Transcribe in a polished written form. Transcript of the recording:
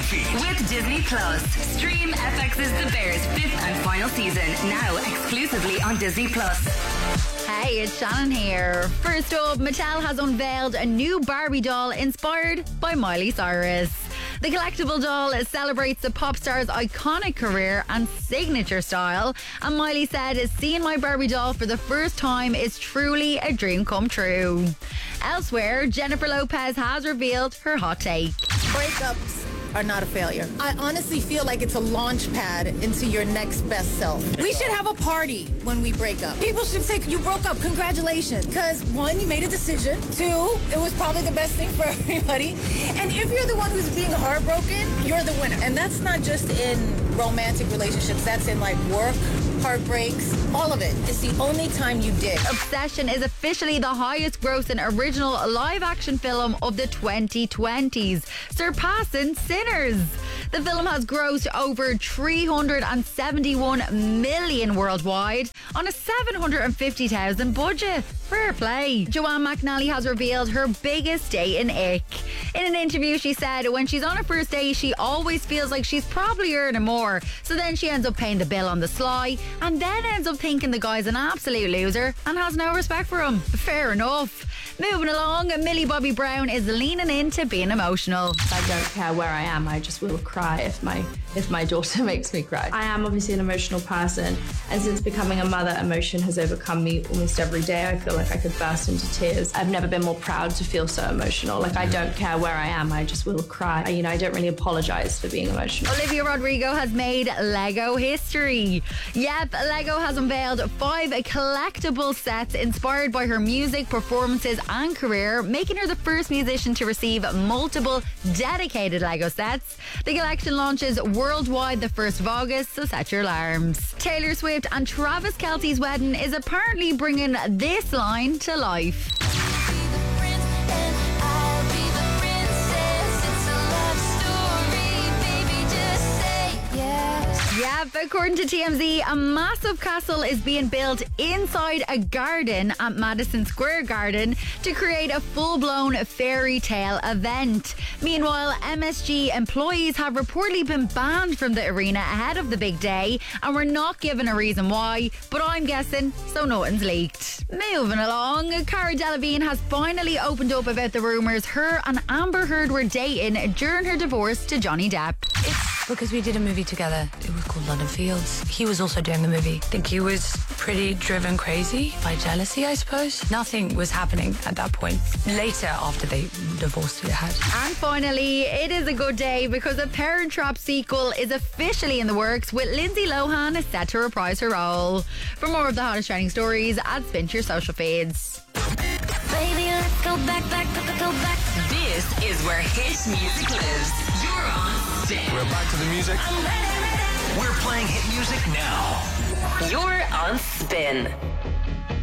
feed. With Disney Plus. Stream FX's The Bears 5th and final season, now exclusively on Disney Plus. Hey, it's Shannon here. First up, Mattel has unveiled a new Barbie doll inspired by Miley Cyrus. The collectible doll celebrates the pop star's iconic career and signature style. And Miley said, seeing my Barbie doll for the first time is truly a dream come true. Elsewhere, Jennifer Lopez has revealed her hot take. Breakups are not a failure. I honestly feel like it's a launch pad into your next best self. We should have a party when we break up. People should say, you broke up, congratulations. Because one, you made a decision. Two, it was probably the best thing for everybody. And if you're the one who's being heartbroken, you're the winner. And that's not just in romantic relationships. That's in like work, heartbreaks, all of it. It's the only time you did. Obsession is officially the highest grossing original live action film of the 2020s, surpassing Sinners. The film has grossed over $371 million worldwide on a $750,000 budget. Fair play. Joanne McNally has revealed her biggest dating ick. In an interview, she said when she's on a first date, she always feels like she's probably earning more. So then she ends up paying the bill on the sly and then ends up thinking the guy's an absolute loser and has no respect for him. Fair enough. Moving along, Millie Bobby Brown is leaning into being emotional. I don't care where I am, I just will cry if my daughter makes me cry. I am obviously an emotional person, and since becoming a mother, emotion has overcome me almost every day. I feel like I could burst into tears. I've never been more proud to feel so emotional. Like, I don't care where I am, I just will cry. I don't really apologize for being emotional. Olivia Rodrigo has made Lego history. Yep, Lego has unveiled 5 collectible sets inspired by her music, performances and career, making her the first musician to receive multiple dedicated Lego sets. The collection launches worldwide the 1st of August, so set your alarms. Taylor Swift and Travis Kelce's wedding is apparently bringing this line to life. Yep, according to TMZ, a massive castle is being built inside a garden at Madison Square Garden to create a full-blown fairy tale event. Meanwhile, MSG employees have reportedly been banned from the arena ahead of the big day and were not given a reason why, but I'm guessing so nothing's leaked. Moving along, Cara Delevingne has finally opened up about the rumours her and Amber Heard were dating during her divorce to Johnny Depp. It's because we did a movie together. It was called London Fields. He was also doing the movie. I think he was pretty driven crazy by jealousy, I suppose. Nothing was happening at that point. Later, after they divorced, it had. And finally, it is a good day because a Parent Trap sequel is officially in the works, with Lindsay Lohan set to reprise her role. For more of the hottest trending stories, add Spin to your social feeds. Baby, let's go back. This is where hit music lives. You're on Spin. We're back to the music. I'm ready. We're playing hit music now. You're on Spin.